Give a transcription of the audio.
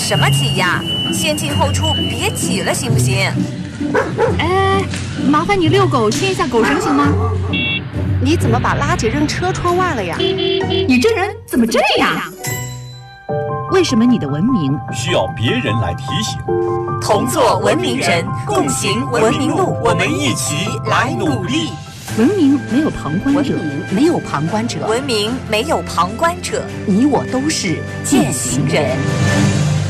什么挤呀？先进后出，别挤了，行不行？ 哎，麻烦你遛狗牵一下狗绳行吗？ 你怎么把垃圾扔车窗外了呀？ 你这人怎么这样？为什么你的文明需要别人来提醒？ 同做文明人，共行文明路，我们一起来努力。 文明没有旁观者， 文明没有旁观者， 文明没有旁观者， 你我都是践行人。